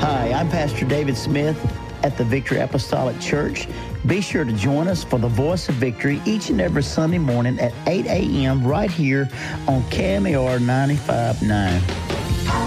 Hi, I'm Pastor David Smith at the Victory Apostolic Church. Be sure to join us for the Voice of Victory each and every Sunday morning at 8 a.m. right here on KMAR 95.9.